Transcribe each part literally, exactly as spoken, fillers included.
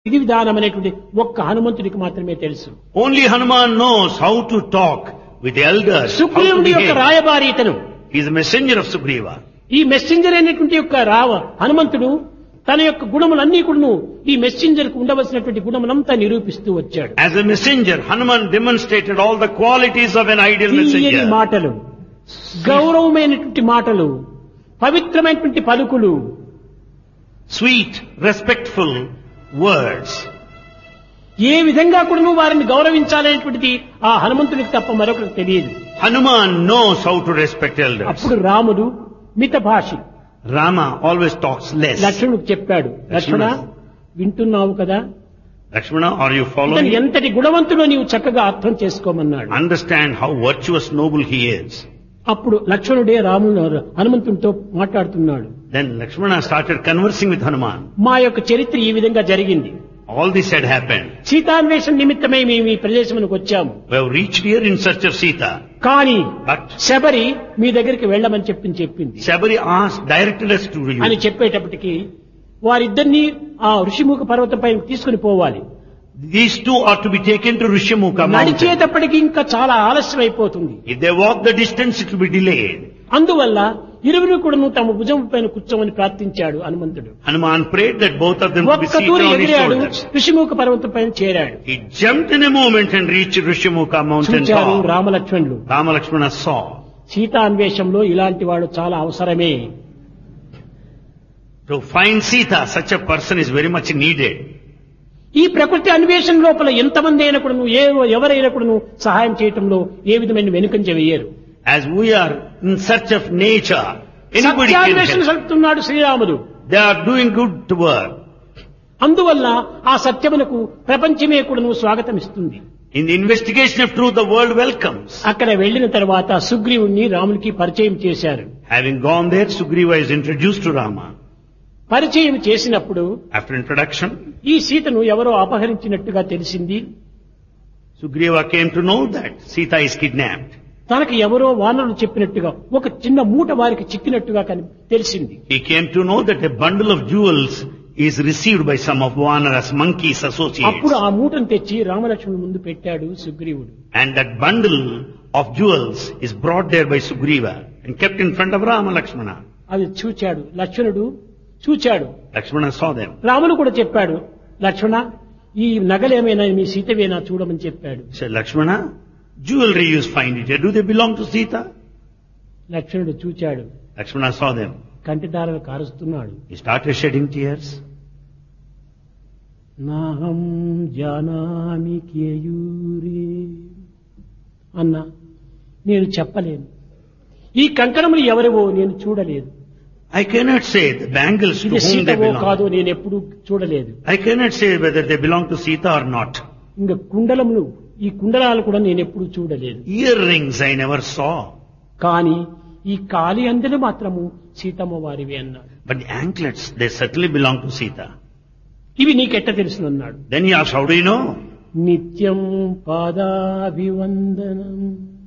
విధి విధానం అనేటువంటి ఒక్క హనుమంతుడికి మాత్రమే తెలుసు. Only Hanuman knows how to talk with the elders, how to సుగ్రీవుడి యొక్క behave. రాయబారి ఇతను. He is a messenger of Sugriva. ఈ మెసెంజర్ అనేటువంటి యొక్క రావ హనుమంతుడు తన యొక్క గుణములన్నీ కూడాను ఈ మెసెంజర్ కు ఉండవలసినటువంటి గుణములంతా నిరూపిస్తూ వచ్చాడు. As a messenger, Hanuman demonstrated all the qualities of an ideal తీయని messenger. మాటలు, గౌరవమైనటువంటి మాటలు, పవిత్రమైనటువంటి పలుకులు, Sweet, respectful words. ఏ విధంగా కూడాను వారిని గౌరవించాలనేటువంటిది ఆ హనుమంతుడికి తప్ప మరొకరికి తెలియదు. Hanuman knows how to respect elders. అప్పుడు రాముడు మితభాషి Rama always talks less. లక్ష్మణుడికి చెప్పాడు, లక్ష్మణ వింటున్నావు కదా, Lakshmana, are you ఇతను following? ఎంతటి గుణవంతుడో నీవు చక్కగా అర్థం చేసుకోమన్నాడు. Understand how virtuous, noble he is. అప్పుడు లక్ష్మణుడే రాముడు హనుమంతుడితో మాట్లాడుతున్నాడు. Then Lakshmana started conversing with Hanuman. మా యొక్క చరిత్ర ఈ విధంగా జరిగింది. All this had happened. సీతాన్వేషణ నిమిత్తమై మేము ఈ ప్రదేశమునకు వచ్చాము. We have reached here in search of Sita. కానీ But శబరి మీ దగ్గరికి వెళ్ళమని చెప్పి చెప్పింది Sabari asked, directed us to అని you. చెప్పేటప్పటికి వారిద్దరిని ఆ ఋషిముఖ పర్వతంపై తీసుకుని పోవాలి. These two are to be taken to Rishyamukha mountain. నడిచేటప్పటికి ఇంకా చాలా ఆలస్యం అయిపోతుంది. If they walk the distance, it will be delayed. అందువల్ల ఇరువురు కూడా తమ భుజం పైన కూర్చోమని ప్రార్థించాడు హనుమంతుడు. Hanuman prayed that both of them to be ఒక్క seated తూరి on his ఎగిరాడు, shoulders. ఋషిముఖ పర్వతం పైన చేరాడు. He jumped in a moment and reached Rishyamukha mountain చూచారు top. రామలక్ష్మణులు. Rama Lakshmana saw. సీతాన్వేషంలో ఇలాంటి వాడు చాలా అవసరమే. To find Sita, such a person is very much needed. ఈ ప్రకృతి అన్వేషణ లోపల ఎంతమంది అయినా కూడా ఏ ఎవరైనా కూడా సహాయం చేయటంలో ఏ విధమైన వెనుకంజ వేయరు. As we are in search of nature, anybody can సత్యాన్వేషణ help. సలుపుతున్నాడు శ్రీరాముడు. They are doing good work. అందువల్ల ఆ సత్యమునకు ప్రపంచమే కూడా స్వాగతం ఇస్తుంది. In the investigation of truth, the world welcomes. అక్కడ వెళ్లిన తర్వాత సుగ్రీవుణ్ణి రామునికి పరిచయం చేశారు. Having gone there, Sugriva is introduced to Rama. పరిచయం చేసినప్పుడు After introduction, ఈ సీతను ఎవరో అపహరించినట్టుగా తెలిసింది. Sugriva came to know that Sita is kidnapped. తనకు ఎవరో వానరులు చెప్పినట్టుగా ఒక చిన్న మూట వారికి చిక్కినట్టుగా కని- తెలిసింది. He came to know that a bundle of jewels is received by some of Vanara's monkeys associates. అప్పుడు ఆ మూటను తెచ్చి రామలక్ష్మణుడి ముందు పెట్టాడు సుగ్రీవుడు. And that bundle of jewels is brought there by Sugriva and kept in front of Rama Lakshmana. అది చూచాడు లక్ష్మణుడు, చూచాడు. Lakshmana saw them. రాముడు కూడా చెప్పాడు, లక్ష్మణ ఈ నగలేమైనా మీ సీతవేనా చూడమని చెప్పాడు. He said, Lakshmana, jewelry you find it here. Do they belong to Sita? లక్ష్మణుడు చూచాడు, Lakshmana saw them. కంటిదారలు కారుస్తున్నాడు. He started shedding tears. నాహం జానామి కేయూరే అన్నా, నేను చెప్పలేను. ఈ కంకణములు ఎవరివో నేను చూడలేదు. I cannot say the bangles to ఇది whom they సీతవో కాదో belong. నేను ఎప్పుడూ చూడలేదు. I cannot say whether they belong to Sita or not. ఇంకా కుండలములు, ఈ కుండలాలు కూడా నేను ఎప్పుడూ చూడలేదు. Earrings I never saw. కానీ ఈ కాలి అందెలు మాత్రము సీతమ్మ వారివి అన్నాడు. But the anklets, they certainly belong to Sita. ఇవి నీకెట్ట తెలుసునన్నాడు. Then he asked, how do you know? నిత్యం పాదాభివందనం,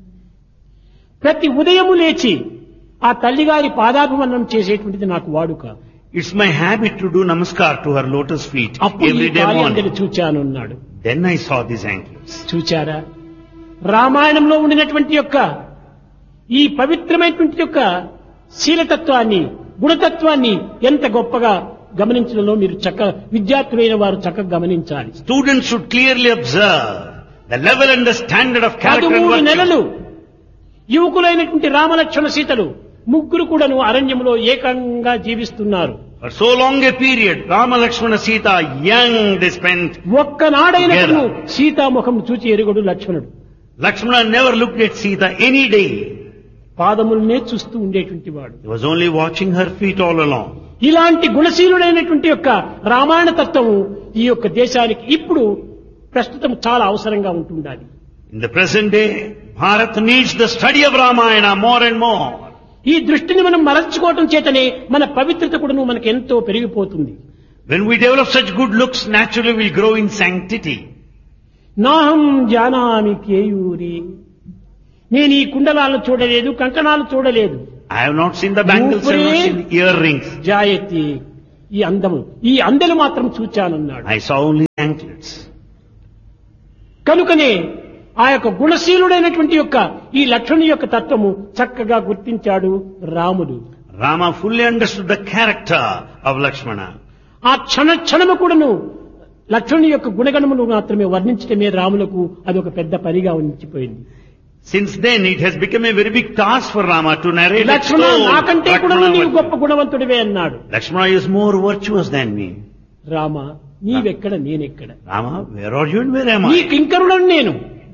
ప్రతి ఉదయము లేచి ఆ తల్లిగారి పాదాభివందనం చేసేటువంటిది నాకు వాడుక. It's my habit to do namaskar to her lotus feet అప్పుడు ఈ every day కాలి అందెలు morning. చూచాను అన్నాడు. Then I saw these anklets. చూచారా, రామాయణంలో ఉండినటువంటి యొక్క ఈ పవిత్రమైనటువంటి యొక్క శీలతత్వాన్ని, గుణతత్వాన్ని ఎంత గొప్పగా గమనించడంలో మీరు చక్క విద్యార్థులైన వారు చక్కగా గమనించాలి. Students should clearly observe the level and the standard of character and పదమూడు virtue. నెలలు యువకులైనటువంటి రామలక్ష్మణ సీతలు ముగ్గురు కూడాను అరణ్యంలో ఏకంగా జీవిస్తున్నారు. For so long a period, Rama, Lakshmana, Sita, young, they spent. ఒక్కనాడైనప్పుడు సీతాముఖం చూచి ఎరుగడు లక్ష్మణుడు. Lakshmana never looked at Sita any day. పాదములనే చూస్తూ ఉండేటువంటి వాడు. He was only watching her feet all along. ఇలాంటి గుణశీలుడైనటువంటి యొక్క రామాయణ తత్వము ఈ యొక్క దేశానికి ఇప్పుడు ప్రస్తుతం చాలా అవసరంగా ఉంటుండాలి. In the present day, Bharat needs the study of Ramayana more and more. ఈ దృష్టిని మనం మరల్చుకోవటం చేతనే మన పవిత్రత కూడా మనకు ఎంతో పెరిగిపోతుంది. When we develop such good looks, naturally we'll grow in sanctity. నాహం జానామి కేయూరి, నేను ఈ కుండలాలను చూడలేదు, కంకణాలు చూడలేదు. I have not seen the bangles, I have not seen the earrings. జాయతి, ఈ అందము, ఈ అందెలు మాత్రం చూచానన్నాడు. I saw only anklets. కనుకనే ఆ యొక్క గుణశీలుడైనటువంటి యొక్క ఈ లక్ష్మణుని యొక్క తత్వము చక్కగా గుర్తించాడు రాముడు. Rama fully understood the character of Lakshmana. ఆ క్షణ క్షణము కూడాను లక్ష్మణుని యొక్క గుణగణములు మాత్రమే వర్ణించడమే రాములకు అది ఒక పెద్ద పనిగా ఉంచిపోయింది. Since then it has become a very big task for Rama to narrate the Lakshmana story. నాకంటే కూడా నీవు గొప్ప గుణవంతుడివే అన్నాడు. Lakshmana is more virtuous than me. Rama నీవెక్కడ నేనెక్కడ? Rama, where are you and where am నీ I? కింకరుడను నేను,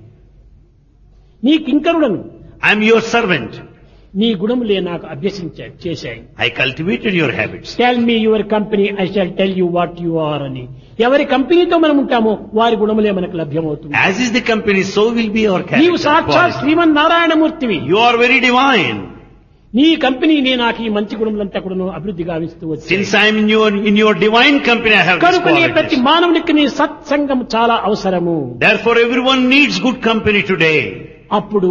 నీ కింకరుడను. I am your servant. నీ గుణములే నాకు అభ్యసించా చేశాయి. I cultivated your habits. Tell me your company I shall tell you what you are అని. ఎవరి కంపెనీతో మనం ఉంటామో వారి గుణములే మనకు లభ్యమవుతుంది. As is the company, so will be our నీవు character. సాక్షాత్ Shriman నారాయణమూర్తివి. You are very divine. నీ కంపెనీనే నాకు ఈ మంచి గుణములంతా కూడా అభివృద్ధి గావిస్తూ వచ్చాయి. Since I am in your in your divine company, I have this కనుకనే ప్రతి quality. మానవునికి నీ సత్సంగం చాలా అవసరము. Therefore, everyone needs good company today. అప్పుడు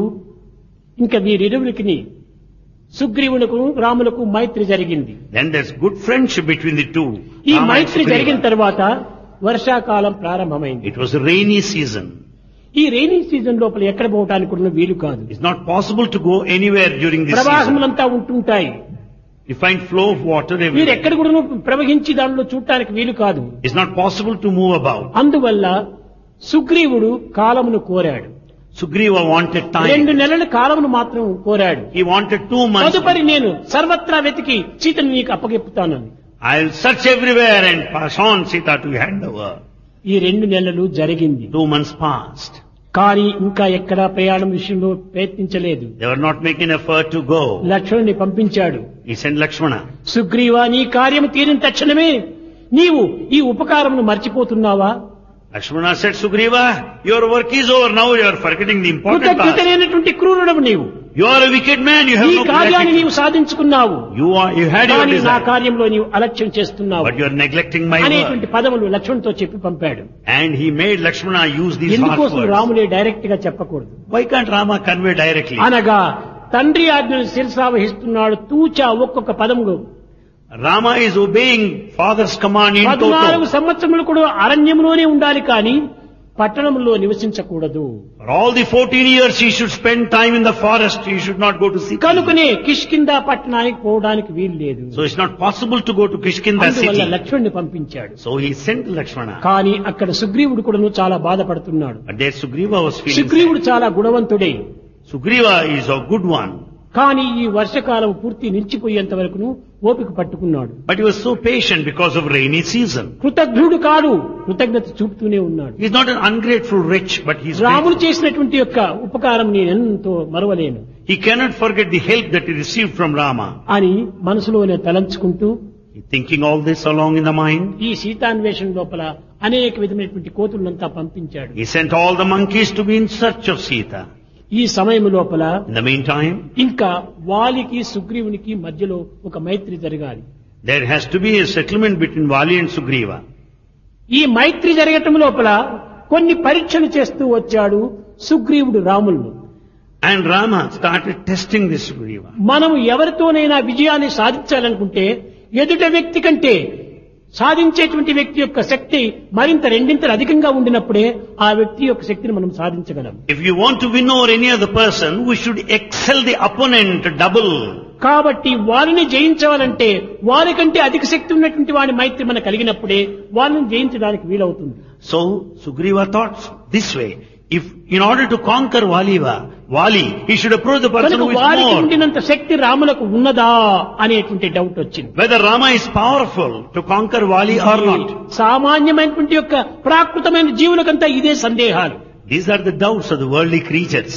ఇంకా వీరిరువురికి సుగ్రీవులకు రాములకు మైత్రి జరిగింది. Then there's good friendship between the two. ఈ Rama and మైత్రి జరిగిన Sugriva. తర్వాత వర్షాకాలం ప్రారంభమైంది. It was a rainy season. ఈ రైనీ సీజన్ లోపల ఎక్కడ పోవటానికి కూడా వీలు కాదు. It's not possible to go anywhere during this season. ప్రవాహములంతా ఉంటుంటాయి. You find flow of water మీరు everywhere. ఎక్కడ కూడా ప్రవహించి దానిలో చూడటానికి వీలు కాదు. It's not possible to move about. అందువల్ల సుగ్రీవుడు కాలమును కోరాడు. Sugriva wanted రెండు time. నెలల కాలమును మాత్రం కోరాడు. He wanted two months. తదుపరి నేను సర్వత్రా వెతికి సీతను నీకు అప్పగిపుతానని. I'll search everywhere and pass on Sita to hand over. ఈ రెండు నెలలు జరిగింది. Two months passed. కానీ ఇంకా ఎక్కడా ప్రయాణం విషయంలో ప్రయత్నించలేదు. They were not making effort to go. లక్ష్మణుని పంపించాడు. He sent Lakshmana. సుగ్రీవ, నీ కార్యము తీరిన తక్షణమే నీవు ఈ ఉపకారమును మర్చిపోతున్నావా? Lakshmana said, Sugriva, your work is over. Now you are forgetting the important part. కృతజ్ఞతైనటువంటి క్రూరుడవు నీవు. You are a wicked man. You have ఈ no కార్యాన్ని gratitude. నీవు సాధించుకున్నావు. You are, you had your కానీ నా desire. కార్యంలో నీవు అలక్ష్యం చేస్తున్నావు But you are neglecting my అనేటువంటి word. పదములు లక్ష్మణుతో చెప్పి పంపాడు. And he made Lakshmana use these harsh ఎందుకోసం words. రాములే డైరెక్ట్ గా చెప్పకూడదు? Why can't Rama convey directly? అనగా తండ్రి ఆజ్ఞను శిరసావహిస్తున్నాడు. తూచా ఒక్కొక్క పదములు. Rama is obeying father's command in పద్నాలుగు toto. సంవత్సరములు కూడా అరణ్యంలోనే ఉండాలి కానీ పట్టణంలో నివసించకూడదు. For all the fourteen years he should spend time in the forest. He should not go to city. కనుకనే కిష్కిందా పట్టణానికి పోవడానికి వీలు లేదు. So it's not possible to go to Kishkinda అందువల్ల city. లక్ష్మణ్ణి పంపించాడు. So he sent Lakshmana. కానీ అక్కడ సుగ్రీవుడు కూడాను చాలా బాధపడుతున్నాడు. But there Sugriva was feeling సుగ్రీవుడు sad. చాలా గుణవంతుడే. Sugriva is a good one. కానీ ఈ వర్షకాలం పూర్తి నిలిచిపోయేంత వరకును ఓపిక పట్టుకున్నాడు. But he was so patient because of rainy season. కృతజ్ఞుడు కాడు, కృతజ్ఞత చూపుతూనే ఉన్నాడు. He's not an ungrateful rich, but he's రాముడు grateful. చేసినటువంటి యొక్క ఉపకారం నేను ఎంతో మరవలేను He cannot forget the help that he received from Rama. అని మనసులోనే తలంచుకుంటూ He's thinking all this along in the mind. ఈ సీతాన్వేషణ లోపల అనేక విధమైనటువంటి కోతులంతా పంపించాడు. He sent all the monkeys to be in search of Sita. ఈ సమయం లోపల In the meantime, ఇంకా వాలికి సుగ్రీవునికి మధ్యలో ఒక మైత్రి జరగాలి. there has to be a settlement between Vali and Sugriva. ఈ మైత్రి జరగటం లోపల కొన్ని పరీక్షలు చేస్తూ వచ్చాడు సుగ్రీవుడు రాములను. And Rama started testing this Sugriva. మనం ఎవరితోనైనా విజయాన్ని సాధించాలనుకుంటే ఎదుట వ్యక్తి కంటే సాధించేటువంటి వ్యక్తి యొక్క శక్తి మరింత రెండింతలు అధికంగా ఉండినప్పుడే ఆ వ్యక్తి యొక్క శక్తిని మనం సాధించగలం. If you want to win over any other person, we should excel the opponent double. కాబట్టి వారిని జయించాలంటే వారికంటే అధిక శక్తి ఉన్నటువంటి వాడి మైత్రి మనకు కలిగినప్పుడే వారిని జయించడానికి వీలవుతుంది. So Sugriva thought this way. If in order to conquer Valiva, Vali, he should approach the person కనుక who is వారికి more. ఉండినంత శక్తి రాములకు ఉన్నదా అనేటువంటి డౌట్ వచ్చింది. Whether Rama is powerful to conquer Vali or not. సామాన్యమైనటువంటి యొక్క ప్రాకృతమైన జీవులకంతా ఇదే సందేహాలు. These are the doubts of the worldly creatures.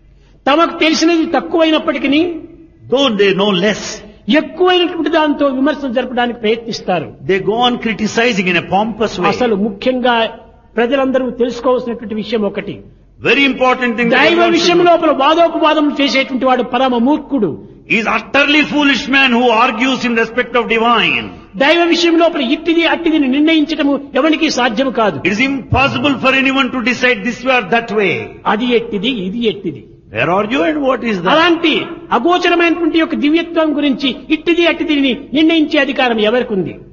తమకు తెలిసినది తక్కువైనప్పటికీ Though they know less, ఎక్కువైనటువంటి దాంతో విమర్శలు జరపడానికి ప్రయత్నిస్తారు. they go on criticizing in a pompous way. అసలు ముఖ్యంగా ప్రజలందరూ తెలుసుకోవాల్సినటువంటి విషయం ఒకటి. Very important thing. that దైవ everyone విషయం should know. లోపల వాదోపవాదం చేసేటువంటి వాడు పరమ మూర్ఖుడు. He is utterly foolish man who argues in respect of divine. దైవ విషయం లోపల ఇట్టిది అట్టిది నిర్ణయించటము ఎవరికి సాధ్యం కాదు. It is impossible for anyone to decide this way or that way. అది ఎట్టిది ఇది ఎట్టిది. Where are you and what is that? అలాంటి అగోచరమైనటువంటి యొక్క దివ్యత్వం గురించి ఇట్టిది అట్టిదిని నిర్ణయించే అధికారం ఎవరికి ఉంది?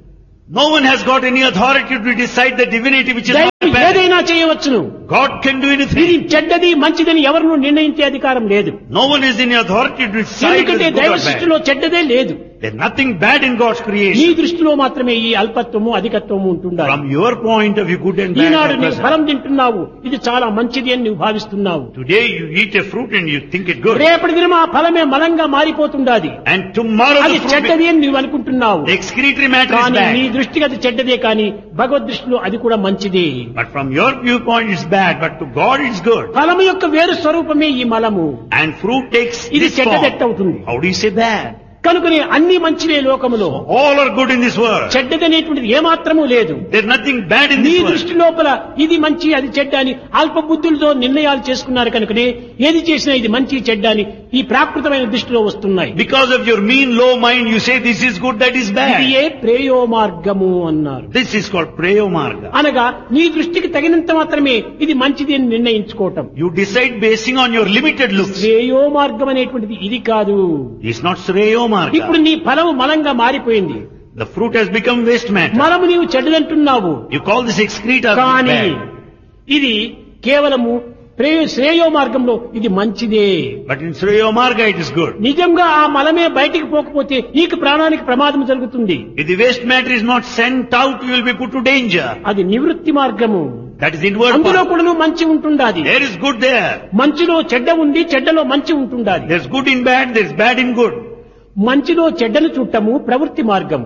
No one has got any authority to decide the divinity which is not దైవం bad. ఏదైనా చేయవచ్చును. God can do ఇది anything. చెడ్డది మంచిదని ఎవరినూ నిర్ణయించే అధికారం లేదు. No one is in authority to decide ఎందుకంటే whether దైవ good or సృష్టిలో bad. చెడ్డదే లేదు. There's nothing bad in God's నీ creation. దృష్టిలో మాత్రమే ఈ అల్పత్వము అధికత్వము ఉంటుండాలి. From your point of view, good and bad Eenadu are నీవు present. ఫలం తింటున్నావు, ఇది చాలా మంచిది అని నువ్వు భావిస్తున్నావు. Today you eat a fruit and you think it good. రేపటి దినం ఆ ఫలమే మలంగా మారిపోతుండాది. And tomorrow అది the fruit, చెడ్డది అని నువ్వు అనుకుంటున్నావు. the excretory matter is కానీ నీ bad. దృష్టికి అది చెడ్డదే, కానీ భగవద్ దృష్టిలో అది కూడా మంచిది. But from your viewpoint it's bad, but to God it's good. ఫలము యొక్క వేరు స్వరూపమే ఈ మలము. And fruit takes ఇది this form. చెడ్డదెట్టవుతుంది. How do you say bad? కనుకనే అన్ని మంచివే లోకములో. All are good in this world. చెడ్డదనేటువంటిది ఏమాత్రము లేదు. There's nothing bad in నీ this world. దృష్టి లోపల ఇది మంచి అది చెడ్డ అని అల్ప బుద్ధులతో నిర్ణయాలు చేసుకున్నారు కనుకనే ఏది చేసినా ఇది మంచి చెడ్డ అని ఈ ప్రాకృతమైన దృష్టిలో వస్తున్నాయి. Because of your mean low mind you say this is good, that is ఇది bad. ఏ ప్రేయో మార్గము అన్నారు. This is called Preyo Marga. అనగా నీ దృష్టికి తగినంత మాత్రమే ఇది మంచిది అని నిర్ణయించుకోవటం. You decide basing on your limited looks. శ్రేయో మార్గం అనేటువంటిది ఇది కాదు. It's not Sreyo ఇప్పుడు Marga. నీ ఫలము మలంగా మారిపోయింది. The fruit has become waste matter. మలము నీవు చెడ్డదంటున్నావు. You call this excreta కానీ bad. ఇది కేవలము ప్రే- శ్రేయో మార్గంలో ఇది మంచిదే. But in Sreyo Marga it is good. నిజంగా ఆ మలమే బయటికి పోకపోతే నీకు ప్రాణానికి ప్రమాదం జరుగుతుంది. If the waste matter is not sent out, you will be put to danger. అది నివృత్తి మార్గము. That is inward అందులో path. కూడా మంచి ఉంటుండాది. There is good there. మంచిలో చెడ్డ ఉంది, చెడ్డలో మంచి ఉంటుండాది. There's good in bad, there's bad in good. మంచిలో చెడ్డను చుట్టము ప్రవృత్తి మార్గము.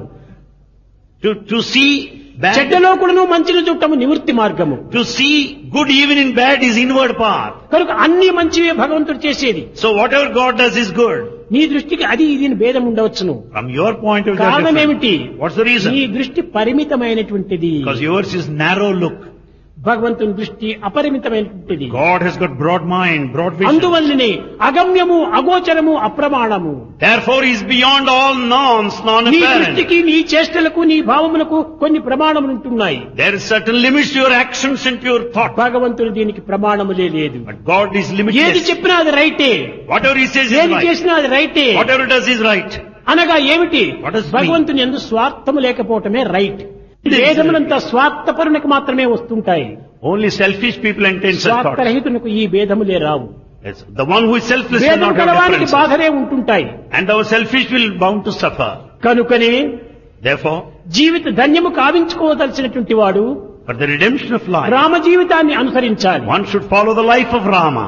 To, to see bad, చెడ్డలో కూడా మంచిని చుట్టము నివృత్తి మార్గము. to see good even in bad is inward path. కనుక అన్ని మంచివే భగవంతుడు చేసేది. So whatever God does is good. నీ దృష్టికి అది ఇది అని భేదం ఉండవచ్చును. From your point of view, కారణం different. ఏమిటి? What's the reason? నీ దృష్టి పరిమితమైనటువంటిది. Because yours is narrow look. భగవంతుని దృష్టి అపరిమితమైనటువంటిది. God has got broad mind, broad vision. అందువల్లనే అగమ్యము అగోచరము అప్రమాణము. Therefore he is beyond all norms, నీ non-apparent. దృష్టికి నీ చేష్టలకు నీ భావములకు కొన్ని ప్రమాణములు ఉంటున్నాయి. There is certain limits to your actions and to your thought. భగవంతుడు దీనికి ప్రమాణములే లేదు. But God is ఏది limitless. చెప్పినా అది రైటే, Whatever he says is ఏది right. చేసినా అది రైటే. Whatever he does is right. అనగా ఏమిటి? What does it mean? భగవంతుని యందు స్వార్థము లేకపోవటమే రైట్. It is భేదములంతా స్వార్థపరునికి మాత్రమే వస్తుంటాయి. Only selfish people entertain such thoughts. స్వార్థరహితునికి ఈ భేదములే రావు. Yes. The one who is selfless will భేదం not have కలవానికి differences. బాధలే ఉంటుంటాయి. And our selfish will bound to suffer. కనుకనే Therefore, జీవిత ధన్యము కావించుకోవలసినటువంటి వాడు for the redemption of life, Rama జీవితాన్ని అనుసరించాలి. one should follow the life of Rama.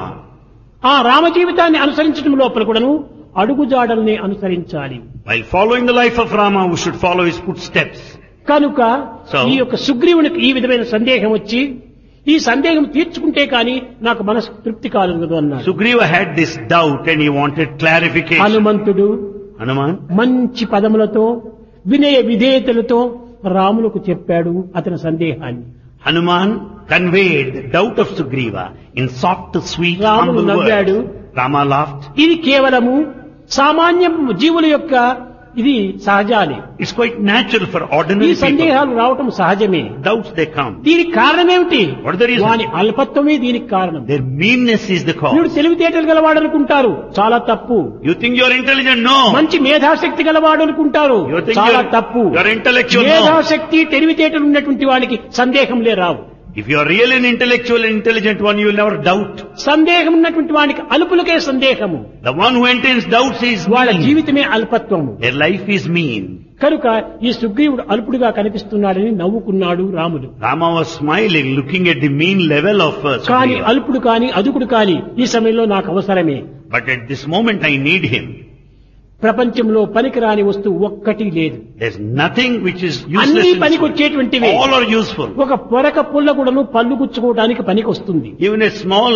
ఆ రామ జీవితాన్ని అనుసరించడం లోపల కూడాను అడుగుజాడల్ని అనుసరించాలి. While following the life of Rama, we should follow his footsteps. కనుక So- ఈ యొక్క సుగ్రీవునికి ఈ విధమైన సందేహం వచ్చి ఈ సందేహం తీర్చుకుంటే కానీ నాకు మనసు తృప్తి కాలేదు అన్నాడు. Sugriva had this doubt and he wanted clarification. హనుమంతుడు Hanuman, మంచి పదములతో వినయ విధేయతలతో రాములకు చెప్పాడు అతని సందేహాన్ని. Hanuman conveyed the doubt of Sugriva in soft, sweet, రాముడు humble నవ్వాడు. words. Rama laughed. ఇది కేవలము సామాన్య జీవుల యొక్క ఇది సహజాలే. It's quite natural for ఈ ordinary people. సందేహాలు రావటం సహజమే. Doubts they come. దీనికి కారణం ఏమిటి? What is the reason? వాని అల్పత్వమే దీనికి కారణం. Their meanness is the వీడు cause. తెలివితేటలు గలవాడు అనుకుంటారు, చాలా తప్పు. You think you're intelligent? No. మంచి మేధాశక్తి గలవాడు అనుకుంటారు, You think చాలా you're- తప్పు. you're intellectual? No. మేధాశక్తి తెలివితేటలు ఉన్నటువంటి వాడికి సందేహంలే రావు. If you are really an intellectual and intelligent one, you will never doubt. సందేహం ఉన్నటువంటి వాడికి అల్పులకే సందేహము. The one who entertains doubts is వాళ్ళ mean. జీవితమే అల్పత్వము. Their life is mean. కనుక ఈ సుగ్రీవుడు అల్పుడుగా కనిపిస్తున్నాడని నవ్వుకున్నాడు రాముడు. Rama was smiling, looking at the mean level of uh, కాని Sugriva. అల్పుడు కాని అదుకుడు కాని ఈ సమయంలో నాకు అవసరమే. But at this moment I need him. ప్రపంచంలో పనికిరాని వస్తువు ఒక్కటి లేదు. There's nothing which is useless అన్ని in this world. పనికొచ్చేటువంటివే. All are useful. ఒక పొరక పుల్ల కూడాను పళ్ళు గుచ్చుకోవడానికి పనికి వస్తుంది. Even a small,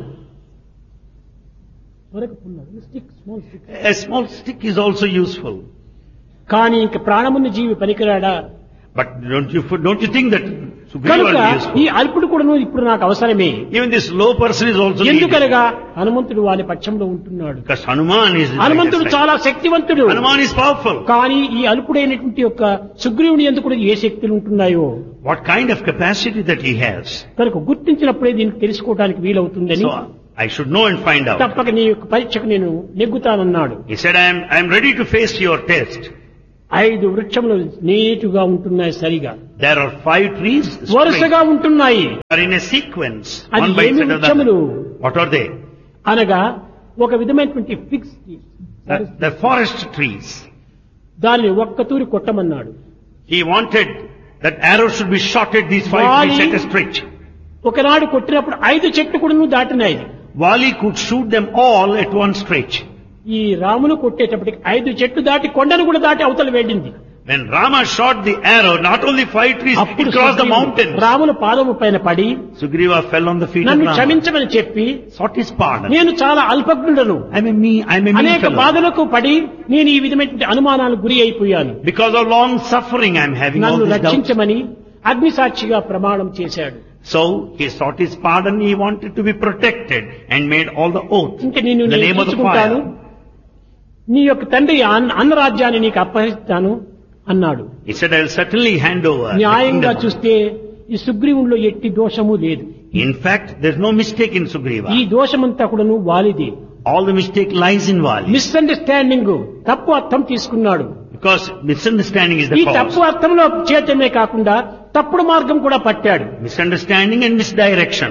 పొరక పుల్ల, stick, small stick. a small stick is also useful. కానీ ఇంక ప్రాణమున్న జీవి పనికిరాడా? But don't you, don't you think that Sugriva కనుక is ఈ useful? అల్పుడు కూడాను ఇప్పుడు నాకు అవసరమే. Even this low person is also needed. ఎందుకనగా హనుమంతుడు వాని పక్షంలో ఉంటున్నాడు. Because Hanuman is హనుమంతుడు like చాలా శక్తివంతుడు. Hanuman is powerful. కానీ ఈ అల్పుడైనటువంటి యొక్క సుగ్రీవుని ఎందుకు కూడా ఏ శక్తులు ఉంటున్నాయో What kind of capacity that he has. కనుక గుర్తించినప్పుడే దీనికి తెలుసుకోవడానికి వీలవుతుందని So I should know and find out. తప్పక నీ యొక్క పరీక్షకు నేను నెగ్గుతానన్నాడు. He said, I am, I am ready to face your test. ఐదు వృక్షములు నీటుగా ఉంటున్నాయి సరిగా. There are five trees వరుసగా ఉంటున్నాయి. are in a sequence. అది One by ఏమి side of the వృక్షములు? other. What are they? అనగా ఒక విధమైనటువంటి fix The, the forest trees. దానిని ఒక్కతూరి కొట్టమన్నాడు. He wanted that arrow should be shot at these five Wali- trees at a stretch. ఒకనాడు కొట్టినప్పుడు ఐదు చెట్లు కూడా దాటినాయి. Wali could shoot them all at one stretch. ఈ రామును కొట్టేటప్పటికి ఐదు చెట్లు దాటి కొండను కూడా దాటి అవతల వెళ్ళింది. When Rama shot the arrow, not only five trees, it అప్పుడు crossed the సుగ్రీవుడు mountain. రాముల పాదము పైన పడి Sugriva fell on the feet of నన్ను Rama. క్షమించమని చెప్పి Sought his pardon. నేను చాలా అల్పజ్ఞుడను, I'm a me, I'm a mean అనేక fellow. బాధలకు పడి నేను ఈ విధమైనటువంటి అనుమానాలకు గురి అయిపోయాను, Because of long suffering, I'm having all నన్ను these doubts. రక్షించమని అగ్నిసాక్షిగా ప్రమాణం చేశాడు. So he sought his pardon. He wanted to be protected and made all the oath ఇంకా నిన్ను in the నేను name of the తెచ్చుకుంటాను, fire. నీ యొక్క తండ్రి అన్న అన్న రాజ్యాన్ని నీకు అప్పగిస్తాను అన్నాడు. He said, "I'll certainly hand over the న్యాయంగా kingdom." చూస్తే ఈ సుగ్రీవుల్లో ఎట్టి దోషము లేదు. In fact, there's no mistake in Sugriva. ఈ దోషమంతా కూడాను వాలిదే. All the mistake lies in Vali. Misunderstanding, తప్పు అర్థం తీసుకున్నాడు. Because misunderstanding is ఈ the తప్పు cause. అర్థంలో చేతమే కాకుండా తప్పుడు మార్గం కూడా పట్టాడు. Misunderstanding and misdirection.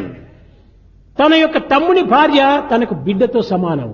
తన యొక్క తమ్ముని భార్య తనకు బిడ్డతో సమానం.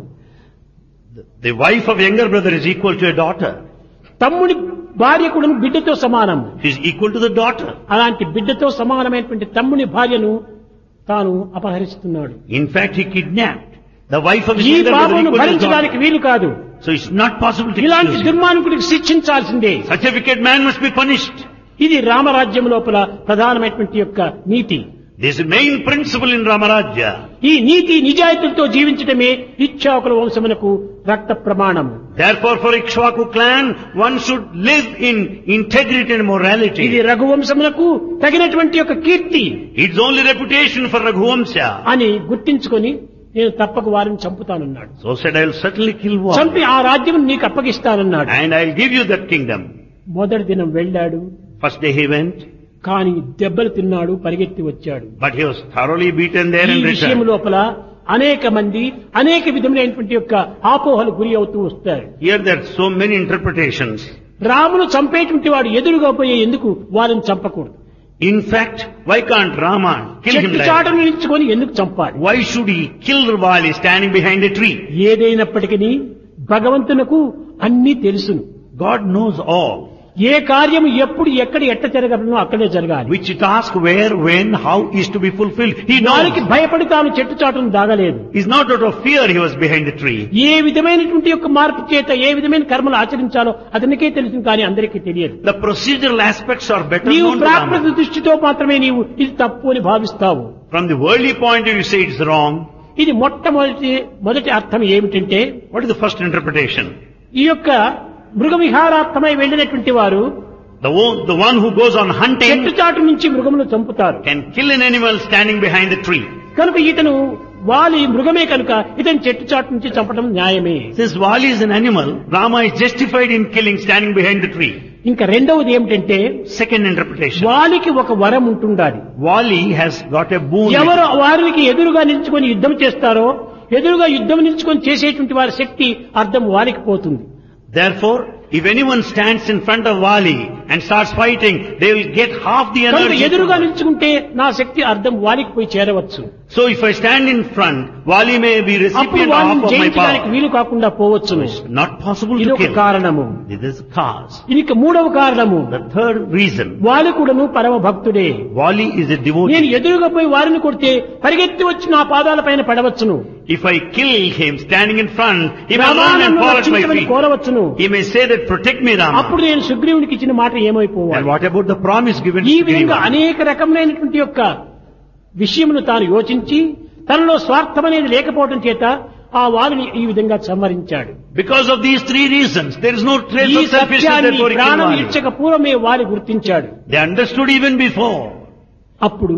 The- The wife of younger brother is equal to a daughter. తమ్ముని భార్య కూడా బిడ్డతో సమానం. She is equal to the daughter. అలాంటి బిడ్డతో సమానమైనటువంటి తమ్ముని భార్యను తాను అపహరిస్తున్నాడు. In fact, he kidnapped the wife of his ఈ younger brother పాపను equal to his భరించడానికి daughter. వీలు కాదు. So it's not possible to ఇలాంటి excuse him. దుర్మార్గుడికి శిక్షించాల్సిందే. Such a wicked man must be punished. ఇది రామరాజ్యం లోపల ప్రధానమైనటువంటి యొక్క నీతి. This is the main principle in Ramarajya. ఈ నీతి నిజాయితీలతో జీవించడమే ఇక్ష్వాకుల వంశమునకు రక్త ప్రమాణం. Therefore, for Ikshvaku clan, one should live in integrity and ఇది morality. రఘువంశమునకు తగినటువంటి యొక్క కీర్తి It's only reputation for Raghuvamsha. అని గుర్తించుకొని నేను తప్పక వారిని చంపుతానన్నాడు. So said, I'll certainly kill one. చంపి ఆ రాజ్యం నీకు అప్పగిస్తానన్నాడు. And I'll give you that kingdom. మొదటి దినం వెళ్ళాడు, First day he went, కానీ దెబ్బలు తిన్నాడు, పరిగెత్తి వచ్చాడు. but he was thoroughly beaten there ఈ and విషయం returned. లోపల అనేక మంది అనేక విధములైనటువంటి యొక్క ఆపోహలు గురి అవుతూ వస్తారు. Here there are so many interpretations. రామును చంపేటువంటి వాడు ఎదురుగా పోయే ఎందుకు వారిని చంపకూడదు? In fact, why can't Rama kill him చెట్టు like చాటును నిలుచుకొని ఎందుకు చంపాలి? Why should he kill Vali standing behind a tree? ఏదైనప్పటికీ భగవంతునకు అన్నీ తెలుసును. God knows all. ఏ కార్యం ఎప్పుడు ఎక్కడ ఎట్ట జరగబడినో అక్కడే జరగాలి. Which task, where, when, how is to be fulfilled. He వారికి knows. భయపడి తాను చెట్టు చాటును దాగలేదు. He's not out of fear he was behind the tree. ఏ విధమైనటువంటి యొక్క మార్పు చేత ఏ విధమైన కర్మలు ఆచరించాలో అతనికే తెలుసు, కానీ అందరికీ తెలియదు. The procedural aspects are better నీవు known to ప్రాకృత Rama. దృష్టితో మాత్రమే నీవు ఇది తప్పు అని భావిస్తావు. From the worldly point of view, you say it's wrong. ఇది మొట్టమొదటి మొదటి అర్థం ఏమిటంటే, What is the first interpretation? ఈ యొక్క మృగ విహారార్థమై వెళ్ళినటువంటి వారు The one, the one who goes on చెట్టు hunting చాటు నుంచి మృగమును చంపుతారు. can kill an animal standing behind the tree. కనుక ఇతను వాలి మృగమే కనుక ఇతను చెట్టు చాటు నుంచి చంపడం న్యాయమే. Since Vali is an animal, Rama is justified in killing standing behind the tree. ఇంకా రెండవది ఏమిటంటే, Second interpretation. వాలికి ఒక వరం ఉంటుండాలి. Vali has got a boon. ఎవరు వారికి ఎదురుగా నిల్చుకొని యుద్ధం చేస్తారో, ఎదురుగా యుద్ధం నిల్చుకొని చేసేటువంటి వారి శక్తి అర్థం వారికి పోతుంది. Therefore, if anyone stands in front of Vali and starts fighting, they will get half the కనుక energy. ఎదురుగా నిల్చుకుంటే నా శక్తి అర్థం వారికి పోయి చేరవచ్చు. So if I stand in front, Vali may be అప్పుడు recipient వారిని half of my జయించడానికి power. వీలు కాకుండా పోవచ్చును. It's not possible ఇది to ఒక kill. కారణము. This is a cause. ఇది ఇక మూడవ కారణము. The third reason, వాలి కూడాను పరమ భక్తుడే. Vali is a నేను devotee. ఎదురుగా పోయి వారిని కొడితే పరిగెత్తి వచ్చి నా పాదాల పైన పడవచ్చును. If I kill him standing in front, he may Rama, run and నన్ను fall at my రక్షించమని feet. కోరవచ్చును. He may say that, protect me, Rama. అప్పుడు నేను సుగ్రీవునికి ఇచ్చిన మాట ఏమైపోవాలి? And what about the promise given ఈ to విధంగా Sugriva? అనేక రకములైనటువంటి యొక్క విషయమును తాను యోచించి తనలో స్వార్థం అనేది లేకపోవడం చేత ఆ వారిని ఈ విధంగా సంహరించాడు. Because of these three reasons, there is no trace ఈ of selfishness సత్యాన్ని therefore he killed ప్రాణం Vali. ఇచ్చక పూర్వమే వాలి గుర్తించాడు. They understood even before. అప్పుడు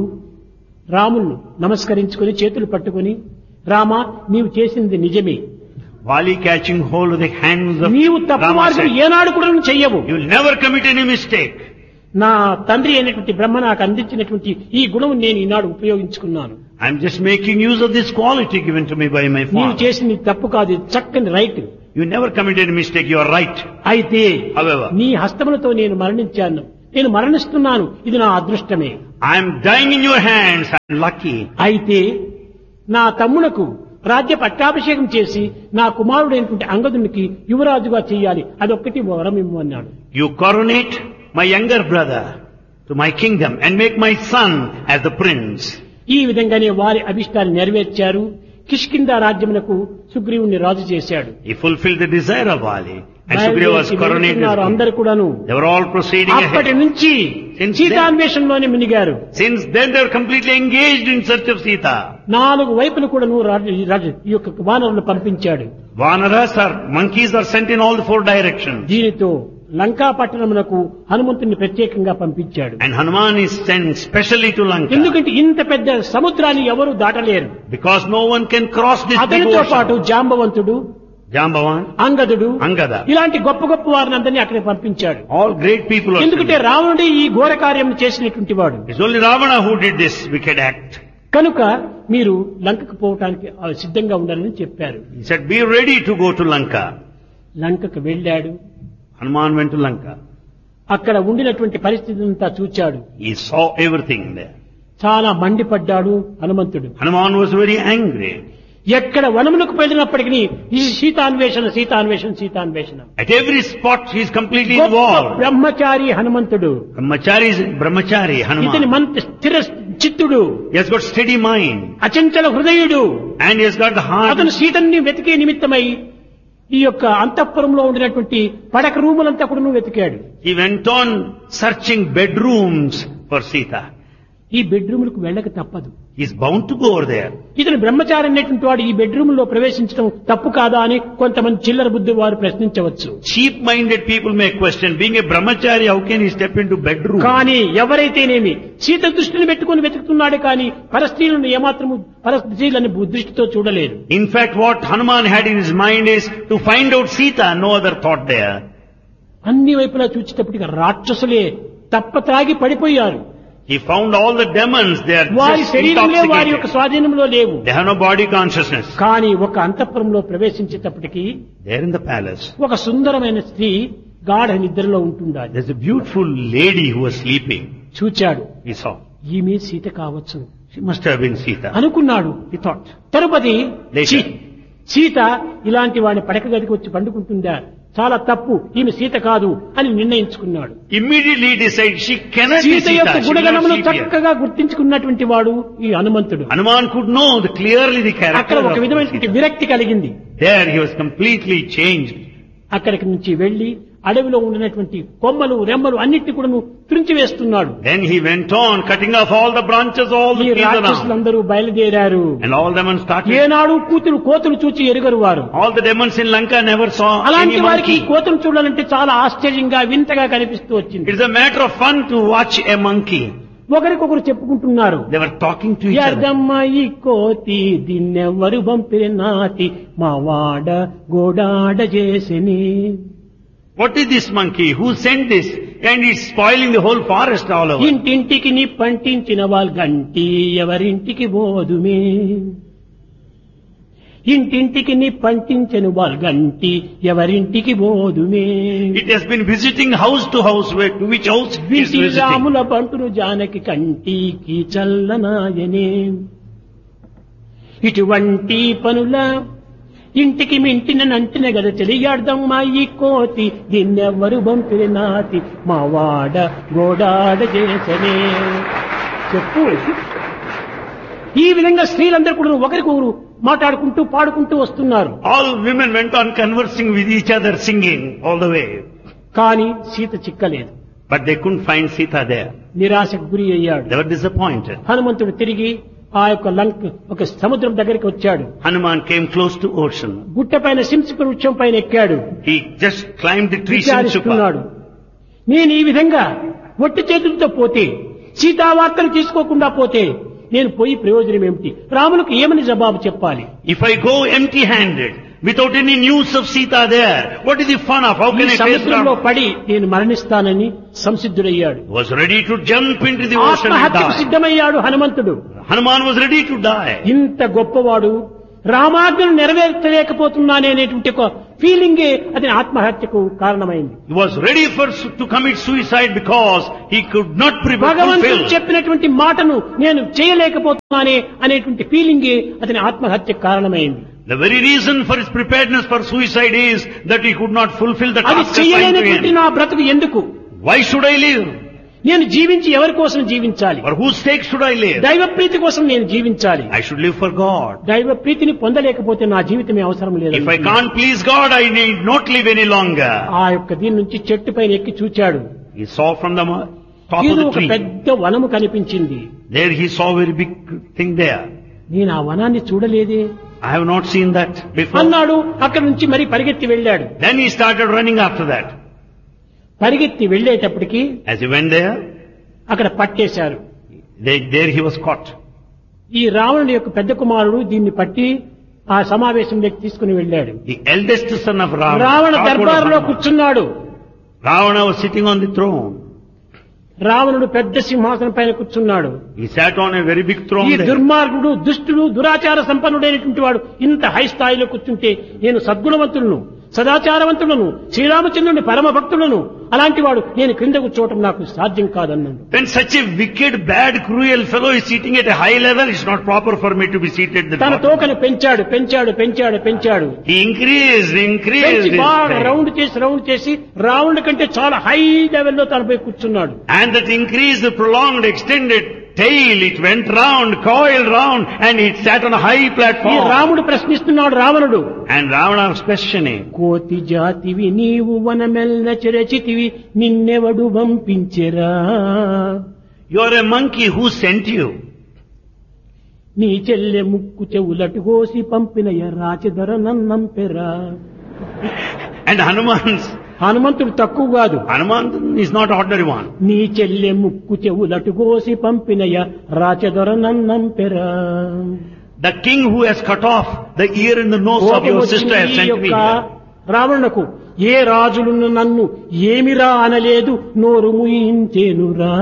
రామును నమస్కరించుకొని చేతులు పట్టుకొని, రామా నీవు చేసింది నిజమే, Vali catching hold of the hands of నీవు తప్పు Rama మార్గం said, ఏనాడు కూడా నువ్వు చెయ్యవు. you will never commit any mistake. నా తండ్రి అయినటువంటి బ్రహ్మ నాకు అందించినటువంటి ఈ గుణం నేను ఈనాడు ఉపయోగించుకున్నాను. I am just making use of this quality given to me by my నీవు father. చేసింది తప్పు కాదు, ఇది చక్కని right, You never committed a mistake, you are right. అయితే However, నీ హస్తములతో నేను మరణించాను, నేను మరణిస్తున్నాను, ఇది నా అదృష్టమే. I am dying in your hands, I am lucky. అయితే నా తమ్మునకు రాజ్య పట్టాభిషేకం చేసి నా కుమారుడైనటువంటి అంగదునికి యువరాజుగా చేయాలి, అదొక్కటి వరం ఇమ్మన్నాడు. You coronate my younger brother to my kingdom and make my son as the prince. ఈ విధంగానే వారి అభిష్టాన్ని నెరవేర్చారు. కిష్కింధ రాజ్యమునకు సుగ్రీవుని రాజు చేశాడు. He fulfilled the desire of Vali and Sugriva was coronated. అందరు కూడాను They were all proceeding అప్పటి ahead. నుంచి సీతాన్వేషణలోనే మునిగారు. Since then they were completely engaged in search of Sita. నాలుగు వైపులు కూడాను రాజు రాజు ఈ యొక్క వానరులను పంపించాడు. Vanaras or monkeys are sent in all the four directions. దీనితో లంకా పట్టణమునకు హనుమంతుని ప్రత్యేకంగా పంపించాడు. And Hanuman is sent specially to Lanka. ఎందుకంటే ఇంత పెద్ద సముద్రాన్ని ఎవరు దాటలేరు. Because no one can cross this big అతనితో పాటు ocean. జాంబవంతుడు, Jambavan, అంగదుడు, Angada. ఇలాంటి గొప్ప గొప్ప వారిని అందరినీ అక్కడికి పంపించాడు. All great people are ఎందుకంటే sent. రావణుడే ఈ ఘోర కార్యం చేసినటువంటి వాడు. It's only Ravana who did this wicked act. కనుక మీరు లంకకు పోవటానికి సిద్ధంగా ఉండాలని చెప్పారు. He said, be ready to go to Lanka. లంకకు వెళ్ళాడు. Hanuman went to Lanka. అక్కడ ఉండినటువంటి పరిస్థితి అంతా చూచాడు. He saw everything there. చాలా మండిపడ్డాడు హనుమంతుడు. Hanuman was very angry. ఎక్కడ వనములకు వెళ్ళినప్పటికీ ఈ సీతాన్వేషణ సీతాన్వేషణ సీతాన్వేషణ. At every spot he is completely గొప్ప involved. బ్రహ్మచారి హనుమంతుడు. Brahmachari is Brahmachari, ఇతని Hanuman. మంత్రి స్థిర చిత్తుడు, He has got steady mind. అచంచల హృదయుడు. And he has got the heart. అతను సీతని వెతికే నిమిత్తమై ఈ యొక్క అంతఃపురంలో ఉండినటువంటి పడక రూములంతా కూడా వెతికాడు. He went on searching bedrooms for Sita. ఈ బెడ్రూములకు వెళ్ళక తప్పదు. He is bound to go over there. ఇతను బ్రహ్మచారి అనేటువంటి వాడు ఈ బెడ్రూమ్ లో ప్రవేశించడం తప్పు కాదా అని కొంతమంది చిల్లర బుద్ధి వారు ప్రశ్నించవచ్చు. Cheap-minded people may question, being a brahmachari, how can he step into bedroom? కానీ ఎవరైతేనేమి సీత దృష్టిని పెట్టుకుని వెతుకుతున్నాడు కానీ పరస్త్రీలను ఏమాత్రము పరస్త్రీలని దృష్టితో చూడలేదు. In fact, what Hanuman had in his mind is to find out Sita, no other thought there. అన్ని వైపులా చూచేటప్పటికి రాక్షసులే తప్ప త్రాగి పడిపోయారు. He found all the demons, they are వారి just శరీరంలో వారి యొక్క intoxicated. స్వాధీనంలో లేవు. They have no body consciousness. కానీ ఒక అంతఃపురంలో ప్రవేశించేటప్పటికి They are in the palace. ఒక సుందరమైన స్త్రీ గాఢ నిద్రలో ఉంటుండాలి. There's a beautiful lady who was sleeping. చూచాడు. He saw. ఈమె సీత కావచ్చు She must have been Sita. అనుకున్నాడు. He thought. తరుపతి Later. ఛీ, సీత ఇలాంటి వాడిని పడక గదికి వచ్చి పండుకుంటుందా, చాలా తప్పు, ఈమె సీత కాదు అని నిర్ణయించుకున్నాడు. Immediately decided she cannot be Sita Sita. యొక్క She will not గుణగణములు sleep here. చక్కగా గుర్తించుకున్నటువంటి వాడు ఈ హనుమంతుడు. Hanuman could know the, clearly the character అక్కడ ఒక of విధమైనటువంటి Sita. విరక్తి కలిగింది. There he was completely changed. అక్కడికి నుంచి వెళ్లి అడవిలో ఉండినటువంటి కొమ్మలు రెమ్మలు అన్నిటిని కూడా తుంచి వేస్తున్నాడు. Then he went on cutting off all the branches, all the ఈ trees around. రాక్షసులందరూ బయలుదేరారు. And all demons started. ఏనాడు కూతురు కోతులు చూచి ఎరుగరు వారు. All the demons in Lanka never saw అలాంటి any వారికి monkey. కోతులు చూడాలంటే చాలా ఆశ్చర్యంగా వింతగా కనిపిస్తూ వచ్చింది. It is a matter of fun to watch a monkey. ఒకరికొకరు చెప్పుకుంటున్నారు. They were talking to each other. ఎర్దమ్మ ఈ కోతి దీన్నెవరు పంపిన నాతి మా వాడ గోడాడ చేసిని. What is this monkey? Who sent this? And it's spoiling the whole forest all over. ఇంటింటికి నీ పంటించిన వాళ్ళు గంటి ఎవరింటికి బోదుమే. ఇంటింటికి నీ పంటించిన వాళ్ళు గంటి ఎవరింటికి బోదుమే. It has been visiting house to house, where, to which house it is వింటి visiting. రాముల బంటును జానకి కంటికి చల్లనాయనే. ఇటువంటి పనుల ఇంటికి మింటిన నంటిన గద తెలియాడదమ్మా ఈ కోతి దీన్నెవ్వరు పంపిన నాతి మా వాడ గోడాడ చేసనే. చెప్పు. ఈ విధంగా స్త్రీలందరూ కూడా ఒకరికొకరు మాట్లాడుకుంటూ పాడుకుంటూ వస్తున్నారు. All women went on conversing with each other, singing all the way. కానీ Sita చిక్కలేదు. But they couldn't find Sita there. నిరాశకు గురి అయ్యాడు. They were disappointed. హనుమంతుడు తిరిగి ఆ యొక్క లంక ఒక సముద్రం దగ్గరికి వచ్చాడు. Hanuman came close to ocean. గుట్ట పైన సింసుక వృక్షం పైన ఎక్కాడు. He just climbed the tree విచారిస్తున్నాడు. Simsuka. నేను ఈ విధంగా ఒట్టి చేతులతో పోతే, సీతావార్తలు తీసుకోకుండా పోతే నేను పోయి ప్రయోజనం ఏమిటి? రాములకు ఏమని జవాబు చెప్పాలి? If I go empty-handed, without any news of Sita there, what is the fun of? How ఈ can I face సముద్రంలో Ram? పడి నేను మరణిస్తానని సంసిద్ధుడయ్యాడు. Was ready to jump into the ocean and ఆత్మహత్యకు die. సిద్ధమయ్యాడు హనుమంతుడు. Hanuman was ready to die. ఇంత గొప్పవాడు రామాజ్ఞను నెరవేర్చలేకపోతున్నానే అనేటువంటి ఒక ఫీలింగే అతని ఆత్మహత్యకు కారణమైంది. He was ready for to commit suicide because he could not fulfill. భగవంతుడు చెప్పినటువంటి మాటను నేను చేయలేకపోతున్నానే అనేటువంటి ఫీలింగే అతని ఆత్మహత్యకు కారణమైంది. The very reason for his preparedness for suicide is that he could not fulfill the అది task assigned to చేయలేనటువంటి him. నా బ్రతుకు ఎందుకు? Why should I live? నేను జీవించి ఎవరి కోసం జీవించాలి? For whose sake should I live? దైవ ప్రీతి కోసం నేను జీవించాలి. I should live for God. దైవ ప్రీతిని పొందలేకపోతే నా జీవితమే అవసరం లేదు. If I can't please God, I need not live any longer. ఆ యొక్క దీని నుంచి చెట్టు పైన ఎక్కి చూచాడు. He saw from the top of ఇది the ఒక tree. పెద్ద వనము కనిపించింది. There he saw a very big thing there. నేను ఆ వనాన్ని చూడలేదే I have not seen that before. అన్నాడు. అక్కడి నుంచి మరి పరిగెత్తి వెళ్ళాడు. Then he started running after that. పరిగెత్తి వెళ్ళేటప్పటికి As he went there, అక్కడ పట్టేశారు. they, there he was caught. ఈ రావణుడి యొక్క పెద్ద కుమారుడు దీన్ని పట్టి ఆ సమావేశంలోకి తీసుకుని వెళ్ళాడు. The eldest son of Ravana. Ravana దర్బారులో కూర్చున్నాడు. Ravana was sitting on the throne. రావణుడు పెద్ద సింహాసనం పైన కూర్చున్నాడు. He sat on a very big throne ఈ there. దుర్మార్గుడు దుష్టుడు దురాచార సంపన్నుడైనటువంటి వాడు ఇంత హై స్థాయిలో కూర్చుంటే నేను సద్గుణవంతులను సదాచారవంతులను శ్రీరామచంద్రుని పరమ భక్తులను అలాంటి వాడు నేను క్రింద కూర్చోవటం నాకు సాధ్యం కాదన్నాడు. When such a wicked, bad, cruel fellow is sitting at a high level, it's not proper for me to be seated at the తన bottom. తోకను పెంచాడు పెంచాడు పెంచాడు పెంచాడు He increased, increased పెంచి his బాగా strength. రౌండ్ చేసి రౌండ్ చేసి రావణుడి కంటే చాలా హై లెవెల్లో తన పోయి కూర్చున్నాడు. And that increased, the prolonged, extended tail, it went round, coiled round, and it sat on a high ఈ platform. రాముడు ప్రశ్నిస్తున్నాడు రావణుడు. And Ravana was questioning. కోతి జాతివి నీవు వనమెల్ల చెరచితివి నిన్నెవడు పంపించెరా? You are a monkey, who sent you? నీ చెల్లె ముక్కు చెవులటు కోసి పంపిన రాచధర నన్నంపెరా. And Hanuman's, హనుమంతుడు తక్కువ కాదు. Hanuman is not ordinary one. నీ చెల్లె ముక్కు చెవులటు కోసి పంపిన రాచధర నన్నంపెరా. The king who has cut off the ear and the nose of your sister has sent me here. రావణునకు ఏ రాజులను నన్ను ఏమిరా అనలేదు నోరు ముయించేనురా.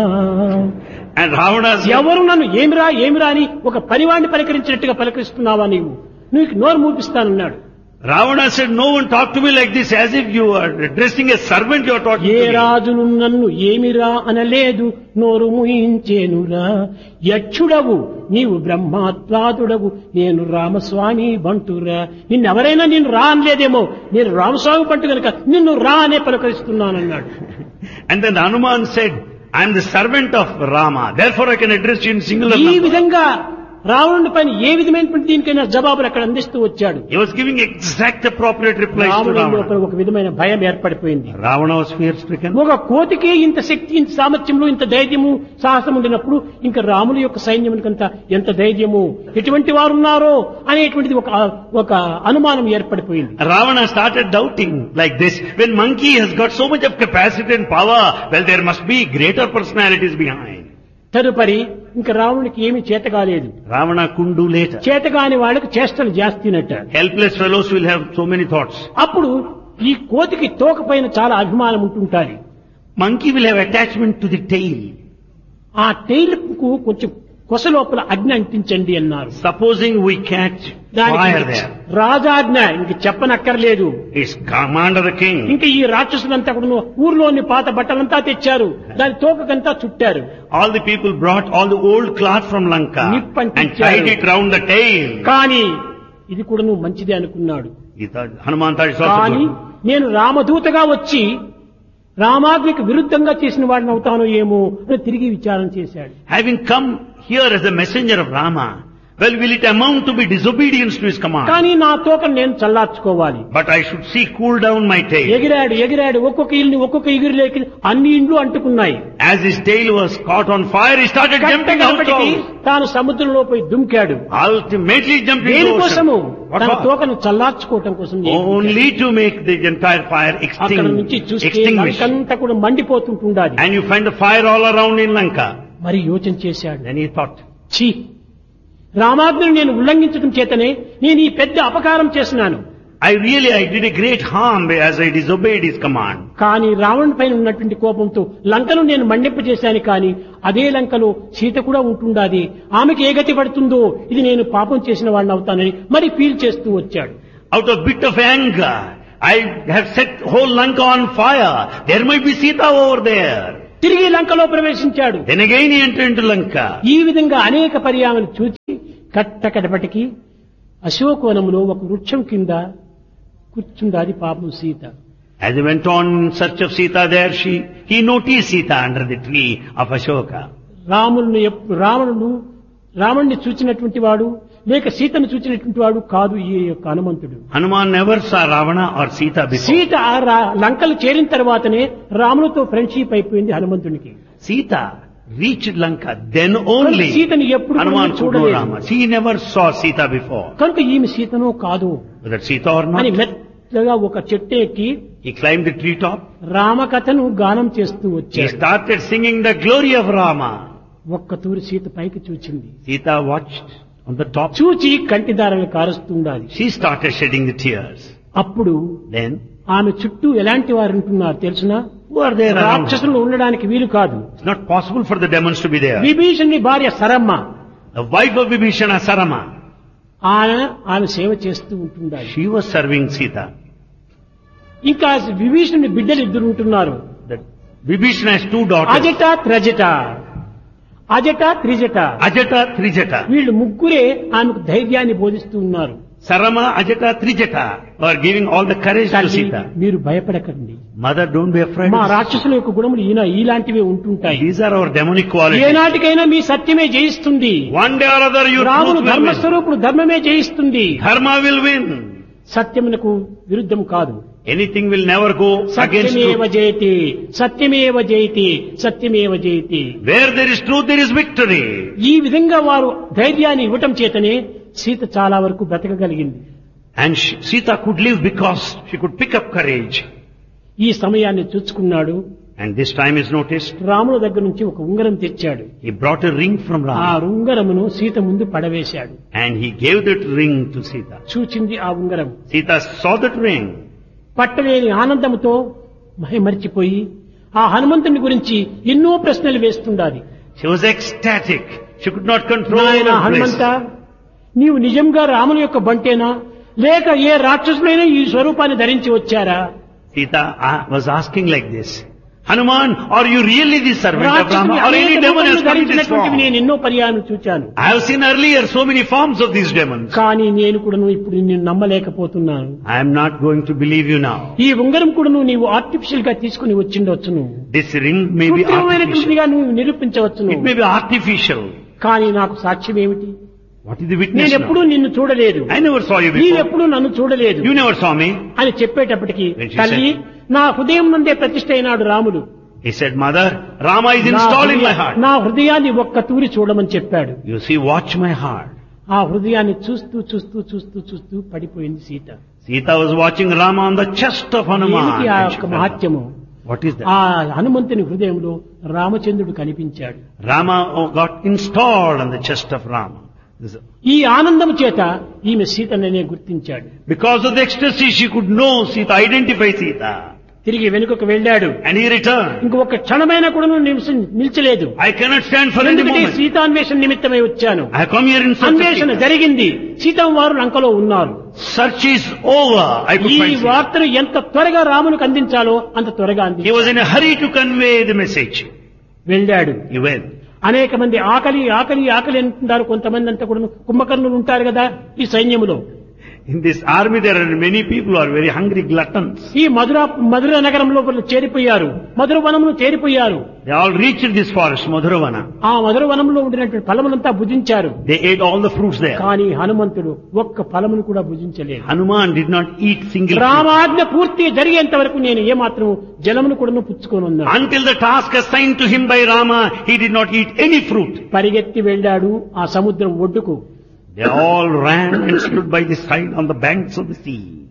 And Ravana said, ఎవరు నన్ను ఏమిరా ఏమిరా అని ఒక పనివాడిని పలకరించినట్టుగా పలకరిస్తున్నావా నీవు? నీకు నోరు మూపిస్తానన్నాడు. Ravana said, no one talk to me like this as if you are addressing a servant you are talking A to me. రాజును నన్ను ఏమిరా అనలేదు నోరు ముయించేనురా. యక్షుడవు నీవు బ్రహ్మాత్వాదుడవు నేను రామస్వామి బంటురా. నిన్నెవరైనా నిన్ను రా అనలేదేమో, నేను రామస్వామి బంటు కనుక నిన్ను రా అనే పలకరిస్తున్నానన్నాడు. And then Hanuman said, I am the servant of Rama, therefore I can address you in singular ఈ number. విధంగా రావణుడి పైన ఏ విధమైనటువంటి దీనికైనా జవాబులు అక్కడ అందిస్తూ వచ్చాడు. He was giving exact appropriate replies to రావణుడి Ravana. లోపల ఒక విధమైన భయం ఏర్పడిపోయింది. Ravana was fear stricken. ఒక కోతికి ఇంత శక్తి ఇంత సామర్థ్యము ఇంత ధైర్యము సాహసం ఉండినప్పుడు ఇంకా రాముని యొక్క సైన్యమునికంత ఎంత ధైర్యము ఎటువంటి వారు ఉన్నారో అనేటువంటిది ఒక ఒక అనుమానం ఏర్పడిపోయింది. Ravana started doubting like this. When monkey has got so much of capacity and power, well there must be greater personalities behind. తదుపరి ఇంకా రావణునికి ఏమీ చేత కాలేదు. Ravana couldn't do later. చేతగాని వాళ్ళకి చేష్టలు జాస్తినట్ట. Helpless fellows will have so many thoughts. అప్పుడు ఈ కోతికి తోక పైన చాలా అభిమానం ఉంటుంటాది. Monkey will have attachment to the tail. ఆ టైల్ కు కొంచెం కొస లోపల అగ్ని అంటించండి అన్నారు. Supposing we catch fire there. రాజాజ్ఞ ఇంక చెప్పనక్కర్లేదు. It's command of the king. ఇంకా ఈ రాక్షసులంతా కూడా ఊర్లోని పాత బట్టలంతా తెచ్చారు, దాని తోకకంతా చుట్టారు. All the people brought all the old cloth from Lanka and tied it round the tail. కానీ ఇది కూడా నువ్వు మంచిదే అనుకున్నాడు. He thought, Hanuman thought it's also కానీ good. నేను రామదూతగా వచ్చి రామాజ్ఞకు విరుద్ధంగా చేసిన వాడిని అవుతానో ఏమో అని తిరిగి విచారణ చేశాడు. Having come here as a messenger of Rama, well, will it amount to be disobedience to his command? కానీ నా తోకను నేను చల్లార్చుకోవాలి. But I should see cool down my tail. ఎగిరాడు ఎగిరాడు ఒక్కొక్క ఇల్లు ఒక్కొక్క ఎగిరిలేకి అన్ని ఇండ్లు అంటుకున్నాయి. As his tail was caught on fire, he started jumping out. తాను సముద్రంలో పోయి దుంకాడు. Ultimately jumped into the దేనికోసము? ocean. తన What for? తోకను చల్లార్చుకోవటం కోసం. Only to make the entire fire అక్కడ నుంచి extinguish. చూస్తే extinguish. లంకంతా కూడా మండిపోతుంటుండాలి. And you find the fire all around in Lanka. మరి యోచన చేశాడు. Then he thought, ఛీ, రామాజ్ఞను నేను ఉల్లంఘించడం చేతనే నేను ఈ పెద్ద అపకారం చేసినాను. I really, I did a great harm as I disobeyed his command. కానీ రావణుని పైన ఉన్నటువంటి కోపంతో లంకను నేను మండింపజేశాను కానీ అదే లంకలో సీత కూడా ఉంటుండాది, ఆమెకి ఏ గతి పడుతుందో ఇది నేను పాపం చేసిన వాడిని అవుతానని మరి ఫీల్ చేస్తూ వచ్చాడు. Out of bit of anger, I have set whole Lanka on fire. There might be Sita over there. తిరిగి లంకలో ప్రవేశించాడు. Then again he entered into Lanka. ఈ విధంగా అనేక పర్యాలను చూచి కట్టకడపటికి అశోకవనములో ఒక వృక్షం కింద కూర్చుండాది పాపం Sita. As he went on in search of Sita there, she, he noticed Sita under the tree of Ashoka. రాముని రావణుడు రావణ్ణి చూచినటువంటి వాడు లేక సీతను చూచినటువంటి వాడు కాదు ఈ యొక్క హనుమంతుడు. Hanuman never saw Ravana or Sita before. Sita ఆ రా- లంకలు చేరిన తర్వాతనే రామునితో ఫ్రెండ్షిప్ అయిపోయింది హనుమంతునికి. Sita reached Lanka, then only సీతను ఎప్పుడు Hanuman could know చూడలేదు. Rama. He never saw Sita before. కనుక ఈమె సీతనో కాదు Whether Sita or అని not, మెత్తగా ఒక చెట్టు ఎక్కి he climbed the treetop. రామకథను గానం చేస్తూ He వచ్చాడు. started singing the glory of Rama. ఒక్క తూరి సీత పైకి చూచింది. Sita watched on the top. చూచి కంటిదారలు కారుస్తుండాలి. She started shedding the tears. అప్పుడు Then, ఆమె చుట్టూ ఎలాంటి వారు ఉంటున్నారు తెలుసునా? who are there around? రాక్షసులు ఉండడానికి వీలు కాదు. It's not possible for the demons to be there. విభీషణుని భార్య సరమ్మ The wife of Vibhishana, Sarama, ఆయన ఆమె సేవ చేస్తూ ఉంటుండాలి. she was serving Sita. ఇంకా విభీషణుని బిడ్డలు ఇద్దరు ఉంటున్నారు. That Vibhishana has two daughters. Ajata త్రజట Ajata Trijata Ajata, Trijata. వీళ్ళు ముగ్గురే ఆమెకు ధైర్యాన్ని బోధిస్తూ ఉన్నారు. Sarama, Ajata, Trijata are giving all the courage to తల్లి, Sita. మీరు భయపడకండి, Mother, don't be afraid. మా of this. రాక్షసుల యొక్క గుణములు ఈయన ఇలాంటివే ఉంటుంటాయి. These are our demonic qualities. ఏనాటికైనా మీ సత్యమే జయిస్తుంది. One day or other your రాముడు truth will win. ధర్మస్వరూపుడు ధర్మమే జయిస్తుంది. Dharma will win. సత్యమునకు విరుద్ధం కాదు. Anything will never go against సత్యమేవ truth. జయతి సత్యమేవ జయతి సత్యమేవ జయతి. Where there is truth, there is victory. ఈ విధంగా వారు ధైర్యాన్ని ఇవ్వటం చేతనే సీత చాలా వరకు బ్రతకగలిగింది. And she, Sita could live because she could pick up courage. ఈ సమయాన్ని చూచుకున్నాడు. And this time is noticed. రాముల దగ్గర నుంచి ఒక ఉంగరం తెచ్చాడు. He brought a ring from ఆ Rama. ఉంగరమును సీత ముందు పడవేశాడు. And he gave that ring to Sita. చూచింది ఆ ఉంగరం. Sita saw that ring. పట్టలేని ఆనందముతో మరిచిపోయి ఆ హనుమంతుని గురించి ఎన్నో ప్రశ్నలు వేస్తుండాలి. She was ecstatic. She could not control నాయన her హనుమంత, bliss. నీవు నిజంగా రాముని యొక్క బంటేనా లేక ఏ రాక్షసులైనా ఈ స్వరూపాన్ని ధరించి వచ్చారా? Sita uh, was asking like this. Hanuman, are you really the servant of Rama? రాక్షసుని Or any అనేక demon has రూపములు come in this ధరించినటువంటివి form? నేను ఎన్నో పర్యాలను చూచాను. I have seen earlier so many forms of these demons. కానీ నేను కూడా ఇప్పుడు నిన్ను నమ్మలేకపోతున్నాను. I am not going to believe you now. ఈ ఉంగరం కూడా నీవు ఆర్టిఫిషియల్ గా తీసుకుని వచ్చిండవచ్చును, This ring may be artificial. కృత్రిమమైనటువంటిదిగా నువ్వు నిరూపించవచ్చును. It may be artificial. కానీ నాకు సాక్ష్యం ఏమిటి? What is the witness నేను ఎప్పుడూ now? నిన్ను చూడలేదు, I never saw you before. నీవెప్పుడూ నన్ను చూడలేదు You never saw me. అని చెప్పేటప్పటికి, When she తల్లి నా హృదయం నుండే ప్రతిష్ఠ అయినాడు రాముడు. He said, Mother, Rama is నా installed in my హృదయ- heart. నా హృదయాన్ని ఒక్క తూరి చూడమని చెప్పాడు. You see, watch my heart. ఆ హృదయాన్ని చూస్తూ చూస్తూ చూస్తూ చూస్తూ పడిపోయింది Sita. Sita was watching Rama on the chest of Hanuman. ఏమిటి ఆ and she యొక్క fell. మహత్యము? What is that? ఆ హనుమంతుని హృదయంలో రామచంద్రుడు కనిపించాడు. Rama oh, got installed on the chest of Rama. This is- ఈ ఆనందం చేత ఈమె సీతననే గుర్తించాడు. Because of the ecstasy, she could know Sita, identify Sita. తిరిగి వెనుకకు వెళ్ళాడు. And he returned. ఇంకొక క్షణమైనా కూడా నువ్వు నిలిచి- నిల్చలేదు. I cannot stand for any ఎందుకంటే moment. సీతాన్వేషణ నిమిత్తమై వచ్చాను. I have come here in search of అన్వేషణ Sita. జరిగింది. సీతం వారు లంకలో ఉన్నారు. Search is over. I could ఈ find Sita. వార్తను ఎంత త్వరగా రామునికి అందించాలో అంత త్వరగా He అందించాడు. was in a hurry to convey the message. వెళ్ళాడు. He went. అనేక మంది ఆకలి ఆకలి ఆకలి అంటున్నారు. కొంతమంది అంతా కూడా కుంభకర్ణులు ఉంటారు కదా ఈ సైన్యములో. In this army there are many people who are very hungry gluttons. ఈ మధుర మధుర నగరంలో చేరిపోయారు, మధుర వనంలో చేరిపోయారు. They all reached this forest, Madhuravana. ఆ మధుర వనంలో ఉండినటువంటి ఫలములంతా భుజించారు. They ate all the fruits there. కానీ హనుమంతుడు ఒక్క ఫలమును కూడా భుజించలేదు. Hanuman did not eat single fruit. రామాజ్ఞ పూర్తి జరిగేంత వరకు నేను ఏమాత్రం జలమును కూడా పుచ్చుకోనున్నాను. Until the task assigned to him by Rama, he did not eat any fruit. పరిగెత్తి వెళ్ళాడు ఆ సముద్రం ఒడ్డుకు. They all ran and stood by the side on the banks of the sea.